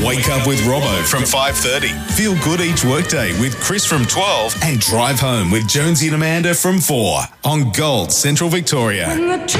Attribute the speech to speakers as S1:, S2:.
S1: Wake Up with Robbo from 5:30. Feel good each workday with Chris from 12 and Drive Home with Jonesy and Amanda from 4 on Gold Central Victoria.